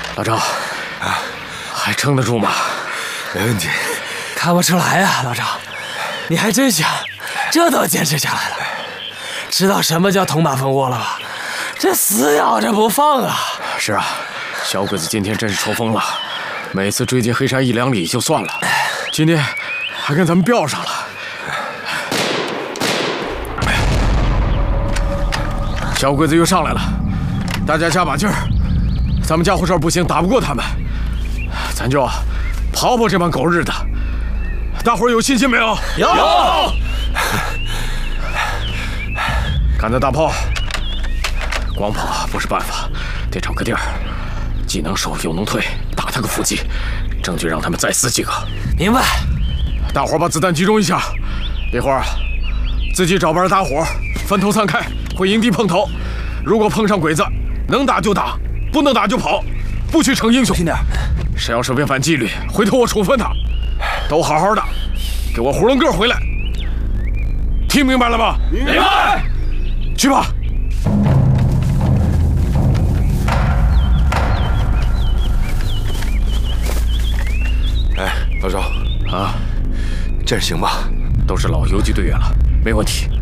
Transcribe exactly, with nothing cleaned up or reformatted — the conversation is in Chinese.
老赵，啊，还撑得住吗？ 没问题。 看不出来呀、啊，老赵，你还真行，这都坚持下来了。知道什么叫捅马蜂窝了吧？这死咬着不放啊！ 是啊，小鬼子今天真是抽风了，每次追进黑山一两里就算了，今天还跟咱们飙上了。小鬼子又上来了，大家加把劲儿，咱们家伙事儿不行，打不过他们，咱就刨刨这帮狗日的。大伙儿有信心没有？ 有。 赶在大炮，光跑不是办法，得找个地儿，既能守又能退，打他个伏击，争取让他们再死几个。 明白。 大伙儿把子弹集中一下，一会儿自己找班搭伙，分头散开，回营地碰头。如果碰上鬼子，能打就打，不能打就跑，不许逞英雄。 轻点， 谁要是违反纪律，回头我处分他。都好好的，给我囫囵个回来！听明白了吗？ 明白。 去吧。 哎，老赵， 啊， 这行吧？ 都是老游击队员了，没问题。